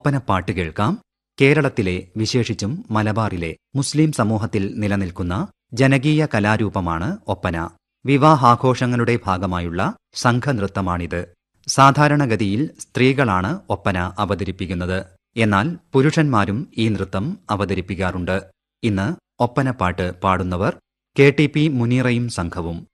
ഒപ്പനപ്പാട്ട് കേൾക്കാം. കേരളത്തിലെ, വിശേഷിച്ചും മലബാറിലെ മുസ്ലിം സമൂഹത്തിൽ നിലനിൽക്കുന്ന ജനകീയ കലാരൂപമാണ് ഒപ്പന. വിവാഹാഘോഷങ്ങളുടെ ഭാഗമായുള്ള സംഘനൃത്തമാണിത്. സാധാരണഗതിയിൽ സ്ത്രീകളാണ് ഒപ്പന അവതരിപ്പിക്കുന്നത്. എന്നാൽ പുരുഷന്മാരും ഈ നൃത്തം അവതരിപ്പിക്കാറുണ്ട്. ഇന്ന് ഒപ്പനപ്പാട്ട് പാടുന്നവർ KTP മുനീറയും സംഘവും.